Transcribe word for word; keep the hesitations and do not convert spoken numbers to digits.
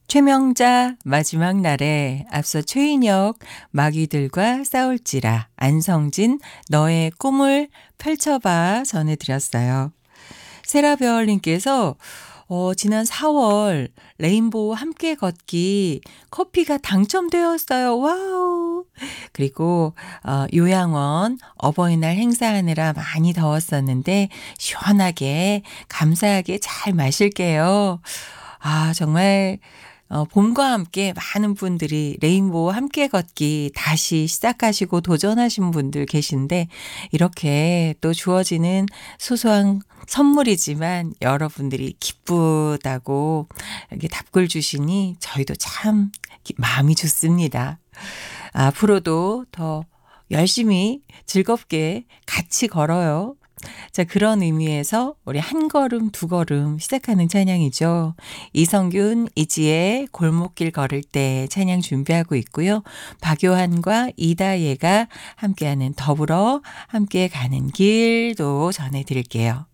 최명자 마지막 날에 앞서 최인혁 마귀들과 싸울지라 안성진 너의 꿈을 펼쳐봐 전해드렸어요. 세라별님께서 어, 지난 사월 레인보우 함께 걷기 커피가 당첨되었어요. 와우. 그리고 어, 요양원 어버이날 행사하느라 많이 더웠었는데 시원하게 감사하게 잘 마실게요. 아, 정말 어, 봄과 함께 많은 분들이 레인보우 함께 걷기 다시 시작하시고 도전하신 분들 계신데 이렇게 또 주어지는 소소한 선물이지만 여러분들이 기쁘다고 이렇게 답글 주시니 저희도 참 마음이 좋습니다. 앞으로도 더 열심히 즐겁게 같이 걸어요. 자, 그런 의미에서 우리 한 걸음 두 걸음 시작하는 찬양이죠. 이성균, 이지의 골목길 걸을 때 찬양 준비하고 있고요. 박요한과 이다예가 함께하는 더불어 함께 가는 길도 전해드릴게요.